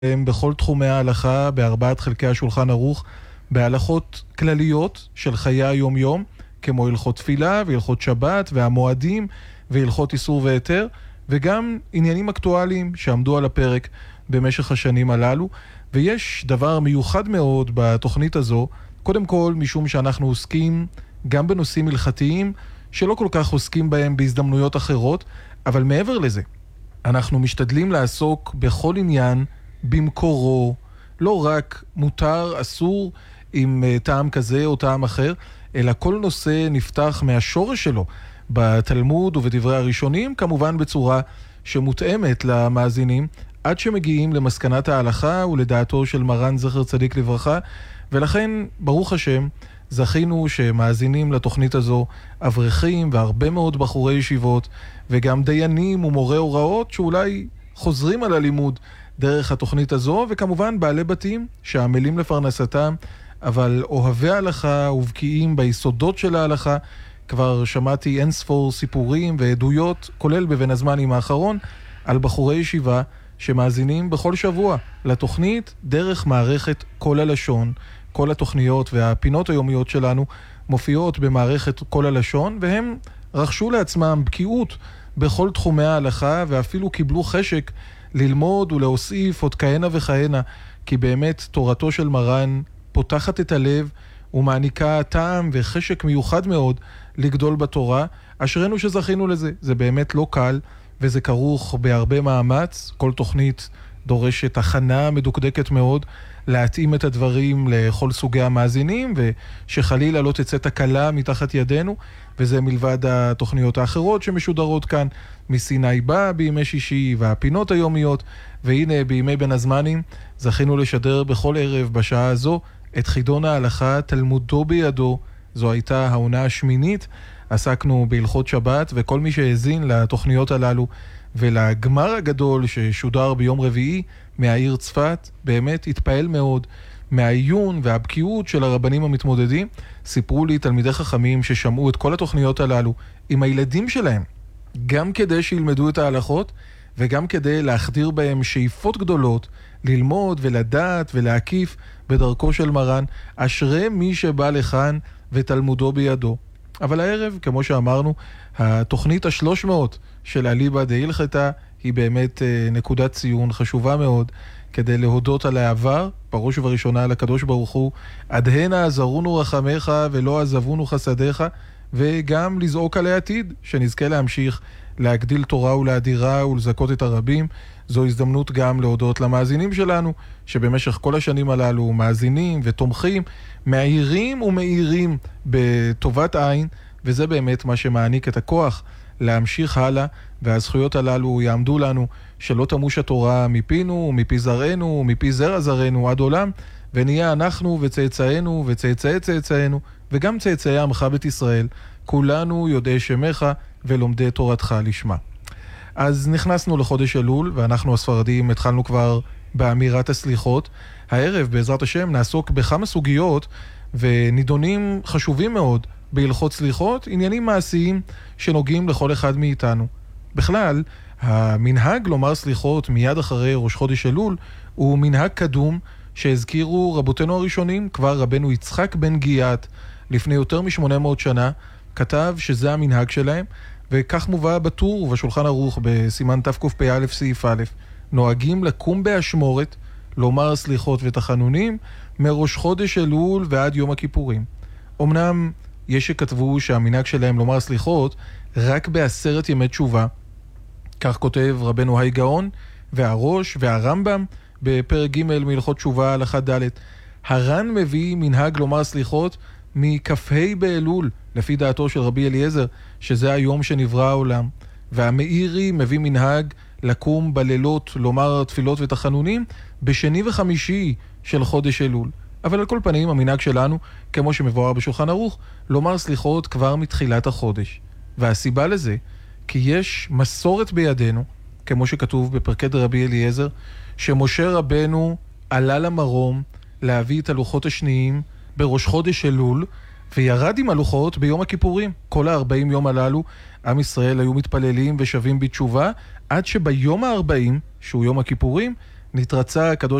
בכל תחומי ההלכה, בארבעת חלקי השולחן ערוך, בהלכות כלליות של חיי היום-יום, כמו הלכות תפילה והלכות שבת והמועדים והלכות איסור והיתר, וגם עניינים אקטואליים שעמדו על הפרק במשך השנים הללו. ויש דבר מיוחד מאוד בתוכנית הזו, קודם כל משום שאנחנו עוסקים גם בנושאים הלכתיים שלא כל כך עוסקים בהם בהזדמנויות אחרות, אבל מעבר לזה, אנחנו משתדלים לעסוק בכל עניין במקורו, לא רק מותר, אסור, עם טעם כזה או טעם אחר, אלא כל נושא נפתח מהשורש שלו בתלמוד ובדברי הראשונים, כמובן בצורה שמותאמת למאזינים, עד שמגיעים למסקנת ההלכה ולדעתו של מרן זכר צדיק לברכה. ולכן, ברוך השם, זכינו שמאזינים לתוכנית הזו אברכים והרבה מאוד בחורי ישיבות, וגם דיינים ומורי הוראות שאולי חוזרים על הלימוד דרך התוכנית הזו, וכמובן בעלי בתים שעמלים לפרנסתם, אבל אוהבי ההלכה ובקיאים ביסודות של ההלכה. כבר שמעתי אין ספור סיפורים ועדויות, כולל בבין הזמנים האחרון, על בחורי ישיבה שמאזינים בכל שבוע לתוכנית דרך מערכת כל הלשון. כל התוכניות והפינות היומיות שלנו מופיעות במערכת כל הלשון, והם רכשו לעצמם בקיאות בכל תחומי ההלכה, ואפילו קיבלו חשק ללמוד ולהוסיף עוד כהנה וכהנה, כי באמת תורתו של מרן פותחת את הלב ומעניקה טעם וחשק מיוחד מאוד לגדול בתורה. אשרנו שזכינו לזה. זה באמת לא קל, וזה כרוך בהרבה מאמץ. כל תוכנית דורשת הכנה מדוקדקת מאוד, להתאים את הדברים לכל סוגי המאזינים, ושחלילה לא תצא תקלה מתחת ידינו. וזה מלבד התוכניות האחרות שמשודרות כאן, מסיני בא בימי שישי והפינות היומיות. והנה בימי בין הזמנים זכינו לשדר בכל ערב בשעה הזו את חידון ההלכה תלמודו בידו. זו הייתה העונה השמינית. עסקנו בהלכות שבת, וכל מי שהאזין לתוכניות הללו ולגמר הגדול ששודר ביום רביעי מהעיר צפת, באמת התפעל מאוד מהעיון והבקיאות של הרבנים המתמודדים. סיפרו לי תלמידי חכמים ששמעו את כל התוכניות הללו עם הילדים שלהם, גם כדי שילמדו את ההלכות וגם כדי להחדיר בהם שאיפות גדולות ללמוד ולדעת ולהקיף בדרכו של מרן. אשרי מי שבא לכאן ותלמודו בידו. אבל הערב, כמו שאמרנו, התוכנית ה-300 של אליבא דהילכתא היא באמת נקודת ציון חשובה מאוד, כדי להודות על העבר, בראש ובראשונה על הקדוש ברוך הוא, עד הנה עזרונו רחמך ולא עזבונו חסדיך, וגם לזעוק על העתיד, שנזכה להמשיך להגדיל תורה ולהדירה ולזכות את הרבים. זו הזדמנות גם להודות למאזינים שלנו, שבמשך כל השנים הללו מאזינים ותומכים, מאירים ומאירים בטובת עין, וזה באמת מה שמעניק את הכוח להמשיך הלאה, והזכויות הללו יעמדו לנו, שלא תמוש התורה מפינו ומפי זרענו ומפי זרע זרענו עד עולם, ונהיה אנחנו וצאצאינו וצאצאי צאצאינו וגם צאצאי עמך בית ישראל, כולנו יודעי שמך ולומדי תורתך לשמה. אז נכנסנו לחודש אלול, ואנחנו הספרדים התחלנו כבר באמירת הסליחות. הערב בעזרת השם נעסוק בכמה סוגיות ונידונים חשובים מאוד בהלכות סליחות, עניינים מעשיים שנוגעים לכל אחד מאיתנו. בכלל, המנהג לומר סליחות מיד אחרי ראש חודש אלול הוא מנהג קדום שהזכירו רבותינו הראשונים. כבר רבנו יצחק בן גיאת לפני יותר מ-800 שנה כתב שזה המנהג שלהם, וכך מובא בטור ובשולחן ערוך בסימן תקפ"א סעיף א', נוהגים לקום באשמורת, לומר סליחות ותחנונים מראש חודש אלול ועד יום הכיפורים. אמנם יש שכתבו שהמנהג שלהם לומר סליחות רק ב10 ימי תשובה, כך כותב רבנו היי גאון והראש והרמב"ם בפרק ג' מהלכות תשובה הלכה ד'. הר"ן מביא מנהג לומר סליחות מכ"ה באלול, לפי דעתו של רבי אליעזר, שזה היום שנברא העולם. והמאירי מביא מנהג לקום בלילות לומר תפילות ותחנונים בשני וחמישי של חודש אלול. אבל על כל פנים המנהג שלנו, כמו שמבואר בשולחן ערוך, לומר סליחות כבר מתחילת החודש. והסיבה לזה, כי יש מסורת בידינו, כמו שכתוב בפרקי דרבי אליעזר, שמשה רבנו עלה למרום להביא את הלוחות השניים בראש חודש אלול, וירד עם הלוחות ביום הכיפורים. כל 40 יום הללו עם ישראל היו מתפללים ושבים בתשובה, עד שביום ה-40, שהוא יום הכיפורים, נתרצה הקדוש